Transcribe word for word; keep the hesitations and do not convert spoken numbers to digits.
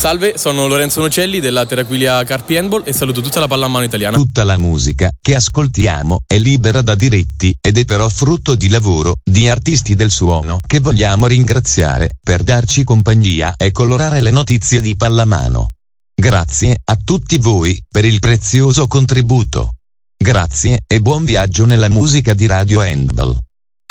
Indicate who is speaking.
Speaker 1: Salve, sono Lorenzo Nocelli della Terraquilia Carpi Handball e saluto tutta la pallamano italiana.
Speaker 2: Tutta la musica che ascoltiamo è libera da diritti ed è però frutto di lavoro di artisti del suono che vogliamo ringraziare per darci compagnia e colorare le notizie di pallamano. Grazie a tutti voi per il prezioso contributo. Grazie e buon viaggio nella musica di Radio Handball.